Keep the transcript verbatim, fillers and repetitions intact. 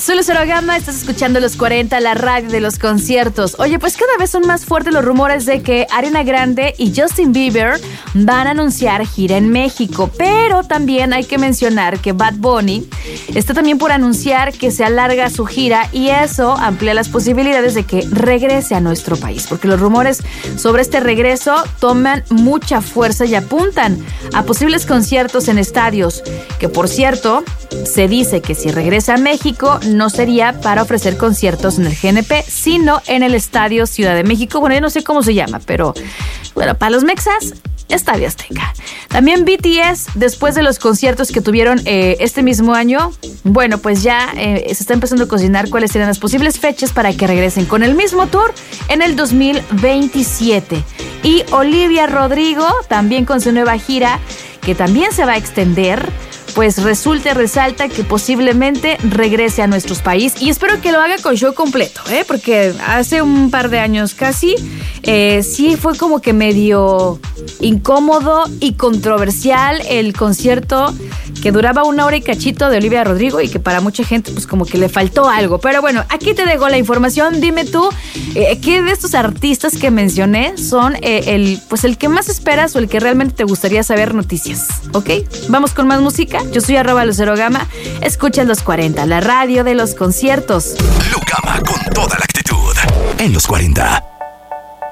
Soy Lucero Gama, estás escuchando Los cuarenta, la radio de los conciertos. Oye, pues cada vez son más fuertes los rumores de que Ariana Grande y Justin Bieber van a anunciar gira en México. Pero también hay que mencionar que Bad Bunny está también por anunciar que se alarga su gira y eso amplía las posibilidades de que regrese a nuestro país. Porque los rumores sobre este regreso toman mucha fuerza y apuntan a posibles conciertos en estadios. Que por cierto, se dice que si regresa a México no sería para ofrecer conciertos en el G N P, sino en el Estadio Ciudad de México. Bueno, yo no sé cómo se llama, pero bueno, para los mexas, Estadio Azteca. También B T S, después de los conciertos que tuvieron eh, este mismo año, bueno, pues ya eh, se está empezando a cocinar cuáles serán las posibles fechas para que regresen con el mismo tour en el dos mil veintisiete. Y Olivia Rodrigo, también con su nueva gira, que también se va a extender, pues resulta y resalta que posiblemente regrese a nuestro país. Y espero que lo haga con show completo, ¿eh? Porque hace un par de años casi, eh, sí fue como que medio incómodo y controversial el concierto que duraba una hora y cachito de Olivia Rodrigo y que para mucha gente pues como que le faltó algo. Pero bueno, aquí te dejo la información. Dime tú, eh, ¿qué de estos artistas que mencioné son eh, el, pues el que más esperas o el que realmente te gustaría saber noticias? ¿Ok? Vamos con más música. Yo soy arroba Lucero Gama. Escucha Los cuarenta, la radio de los conciertos. Lucama con toda la actitud en Los cuarenta.